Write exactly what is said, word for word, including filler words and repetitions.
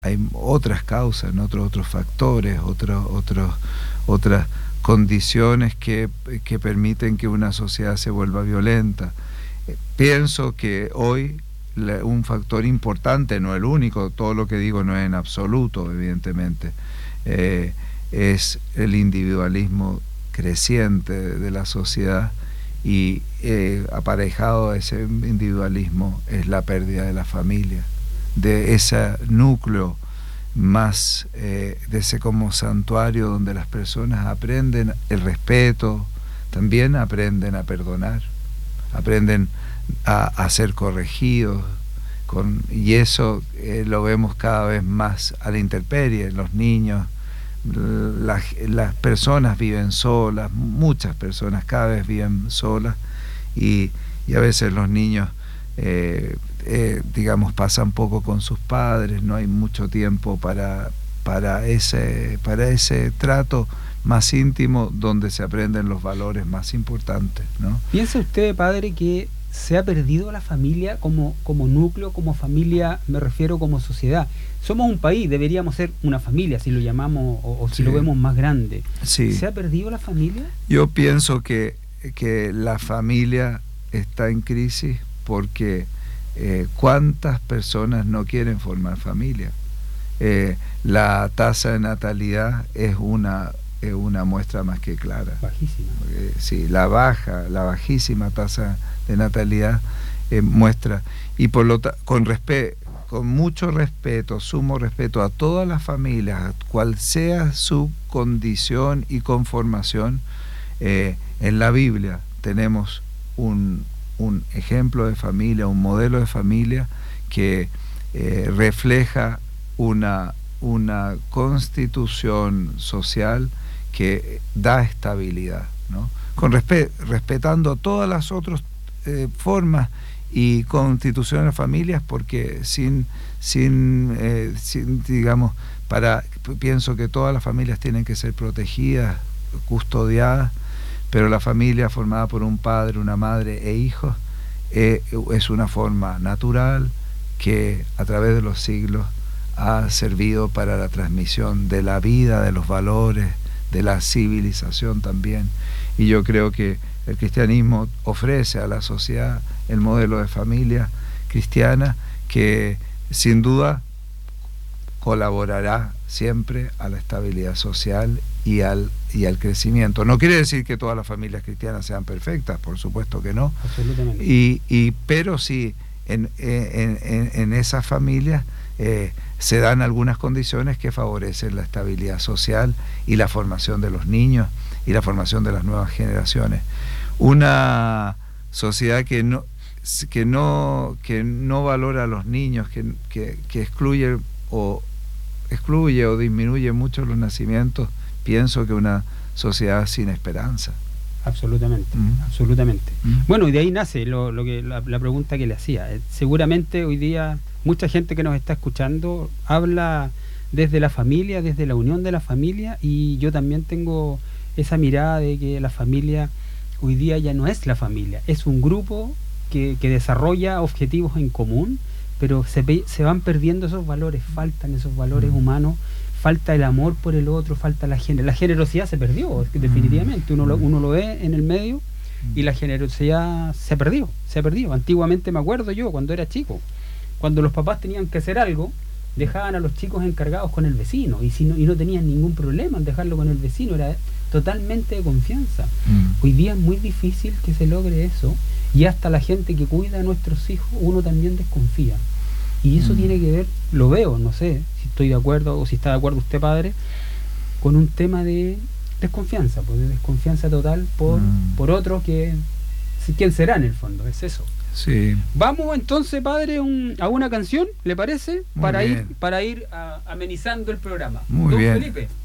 hay otras causas, ¿no? otros, otros factores, otros, otros, otras condiciones que, que permiten que una sociedad se vuelva violenta. Eh, pienso que hoy la, un factor importante, no el único, todo lo que digo no es en absoluto, evidentemente, eh, es el individualismo creciente de, de la sociedad, y eh, aparejado a ese individualismo es la pérdida de la familia, de ese núcleo más, eh, de ese como santuario donde las personas aprenden el respeto, también aprenden a perdonar, aprenden a, a ser corregidos, con, y eso eh, lo vemos cada vez más a la intemperie. Los niños, las, las personas viven solas, muchas personas cada vez viven solas, y, y a veces los niños eh, eh, digamos pasan poco con sus padres, no hay mucho tiempo para, para, ese, para ese trato más íntimo donde se aprenden los valores más importantes, ¿no? ¿Piensa usted, padre, que se ha perdido la familia como, como núcleo, como familia, me refiero como sociedad? Somos un país, deberíamos ser una familia, si lo llamamos, o, o si sí. lo vemos más grande. Sí. ¿Se ha perdido la familia? Yo pienso que, que la familia está en crisis porque eh, ¿cuántas personas no quieren formar familia? Eh, la tasa de natalidad es una, es una muestra más que clara. Bajísima. Eh, sí, la baja, la bajísima tasa de natalidad eh, muestra, y por lo ta- con respeto, con mucho respeto, sumo respeto a todas las familias, cual sea su condición y conformación. Eh, en la Biblia tenemos un, un ejemplo de familia, un modelo de familia que eh, refleja una, una constitución social que da estabilidad, ¿no? Con respe- respetando todas las otras eh, formas y constituciones de familias, porque sin, sin, eh, sin, digamos, para, pienso que todas las familias tienen que ser protegidas, custodiadas, pero la familia formada por un padre, una madre e hijos eh, es una forma natural que a través de los siglos ha servido para la transmisión de la vida, de los valores, de la civilización también. Y yo creo que el cristianismo ofrece a la sociedad el modelo de familia cristiana que sin duda colaborará siempre a la estabilidad social y al, y al crecimiento. No quiere decir que todas las familias cristianas sean perfectas, por supuesto que no. Absolutamente. Y, y, pero sí, en, en, en, en esas familias eh, se dan algunas condiciones que favorecen la estabilidad social y la formación de los niños y la formación de las nuevas generaciones. Una sociedad que no, que no, que no valora a los niños, que, que, que excluye o excluye o disminuye mucho los nacimientos, pienso que una sociedad sin esperanza. Absolutamente, Mm. absolutamente. Mm. Bueno, y de ahí nace lo, lo que, la, la pregunta que le hacía. Eh, seguramente hoy día mucha gente que nos está escuchando habla desde la familia, desde la unión de la familia, y yo también tengo esa mirada de que la familia hoy día ya no es la familia, es un grupo que, que desarrolla objetivos en común, pero se, se van perdiendo esos valores, faltan esos valores humanos, falta el amor por el otro, falta la gener la generosidad se perdió, definitivamente, uno lo, uno lo ve en el medio y la generosidad se perdió, se ha perdido. Antiguamente me acuerdo yo, cuando era chico, cuando los papás tenían que hacer algo, dejaban a los chicos encargados con el vecino, y, si no, y no tenían ningún problema en dejarlo con el vecino, era totalmente de confianza. Mm. Hoy día es muy difícil que se logre eso, y hasta la gente que cuida a nuestros hijos, uno también desconfía. Y eso mm. tiene que ver, lo veo, no sé si estoy de acuerdo o si está de acuerdo usted, padre, con un tema de desconfianza, pues de desconfianza total por, mm. por otro que, ¿quién será en el fondo? Es eso. Sí. Vamos entonces, padre, un, a una canción, ¿le parece? Muy para bien. ir para ir a, amenizando el programa. Muy Don bien. Felipe.